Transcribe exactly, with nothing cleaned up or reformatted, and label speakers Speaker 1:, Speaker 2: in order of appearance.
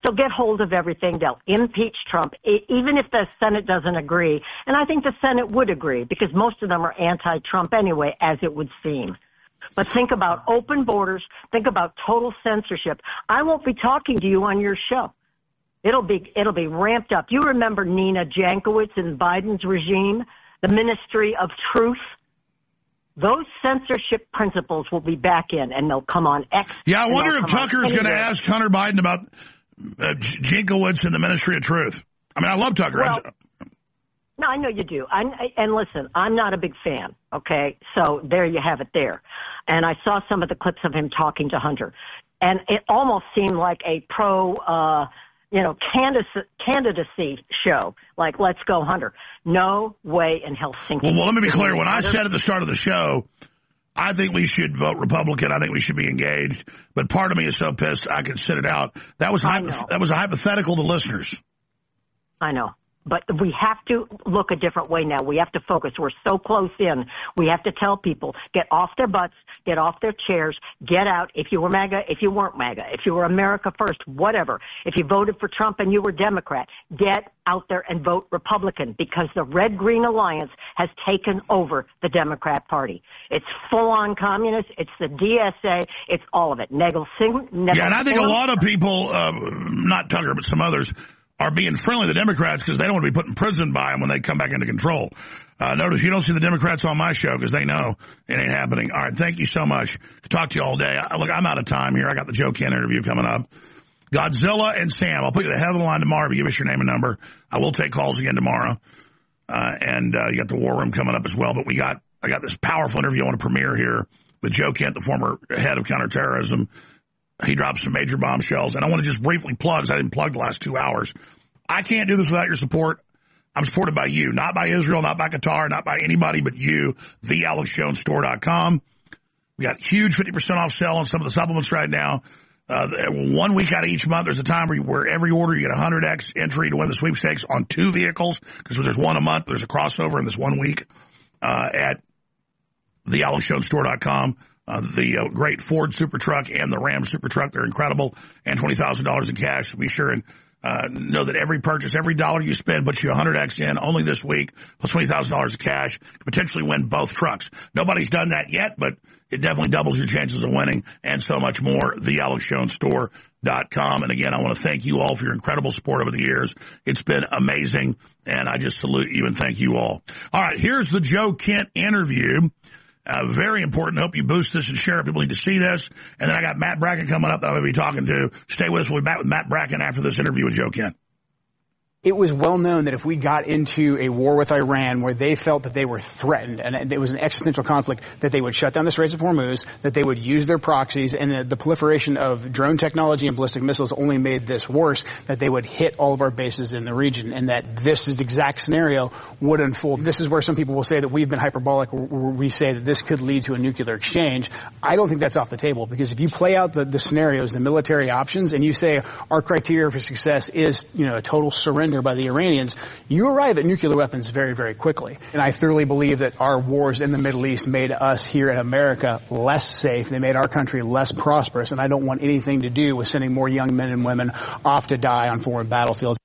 Speaker 1: They'll get hold of everything. They'll impeach Trump, even if the Senate doesn't agree. And I think the Senate would agree because most of them are anti-Trump anyway, as it would seem. But think about open borders. Think about total censorship. I won't be talking to you on your show. It'll be it'll be ramped up. You remember Nina Jankowicz in Biden's regime, the Ministry of Truth? Those censorship principles will be back in, and they'll come on X.
Speaker 2: Yeah, I wonder if Tucker's going to ask Hunter Biden about uh, Jankowicz and the Ministry of Truth. I mean, I love Tucker.
Speaker 1: Well, no, I know you do. I, and listen, I'm not a big fan, okay? So there you have it there. And I saw some of the clips of him talking to Hunter. And it almost seemed like a pro, uh, you know, candidacy, candidacy show, like Let's Go Hunter. No way in Helsinki.
Speaker 2: Well, well, let me be clear. When I said at the start of the show, I think we should vote Republican. I think we should be engaged. But part of me is so pissed I could sit it out. That was hypo- that was a hypothetical to listeners.
Speaker 1: I know. But we have to look a different way now. We have to focus. We're so close in. We have to tell people, get off their butts, get off their chairs, get out. If you were MAGA, if you weren't MAGA, if you were America First, whatever. If you voted for Trump and you were Democrat, get out there and vote Republican because the Red-Green Alliance has taken over the Democrat Party. It's full-on communist. It's the D S A. It's all of it. Nagel Singh.
Speaker 2: Yeah, and I think a lot of people, uh, not Tucker, but some others, are being friendly to the Democrats because they don't want to be put in prison by them when they come back into control. Uh, notice you don't see the Democrats on my show because they know it ain't happening. All right, thank you so much. Talk to you all day. I, look, I'm out of time here. I got the Joe Kent interview coming up. Godzilla and Sam. I'll put you the head of the line tomorrow if you give us your name and number. I will take calls again tomorrow. Uh, and uh, you got the War Room coming up as well. But we got I got this powerful interview I want to premiere here with Joe Kent, the former head of counterterrorism. He dropped some major bombshells. And I want to just briefly plug, because I didn't plug the last two hours. I can't do this without your support. I'm supported by you, not by Israel, not by Qatar, not by anybody but you, the alex jones store dot com. We got huge fifty percent off sale on some of the supplements right now. Uh, one week out of each month, there's a time where, you, where every order you get a one hundred X entry to win the sweepstakes on two vehicles, because there's one a month. There's a crossover in this one week uh, at the alex jones store dot com. Uh, the uh, great Ford Super Truck and the Ram Super Truck, they're incredible, and twenty thousand dollars in cash. Be sure and uh, know that every purchase, every dollar you spend puts you one hundred X in only this week, plus twenty thousand dollars in cash to potentially win both trucks. Nobody's done that yet, but it definitely doubles your chances of winning, and so much more. the alex jones store dot com. And again, I want to thank you all for your incredible support over the years. It's been amazing, and I just salute you and thank you all. All right, here's the Joe Kent interview. Uh, very important. Hope you boost this and share it. People need to see this. And then I got Matt Bracken coming up that I'm going to be talking to. Stay with us. We'll be back with Matt Bracken after this interview with Joe Kent.
Speaker 3: It was well known that if we got into a war with Iran where they felt that they were threatened and it was an existential conflict, that they would shut down the Straits of Hormuz, that they would use their proxies, and the, the proliferation of drone technology and ballistic missiles only made this worse, that they would hit all of our bases in the region, and that this exact scenario would unfold. This is where some people will say that we've been hyperbolic, where we say that this could lead to a nuclear exchange. I don't think that's off the table, because if you play out the, the scenarios, the military options, and you say our criteria for success is, you know, a total surrender by the Iranians, you arrive at nuclear weapons very, very quickly. And I thoroughly believe that our wars in the Middle East made us here in America less safe. They made our country less prosperous, and I don't want anything to do with sending more young men and women off to die on foreign battlefields.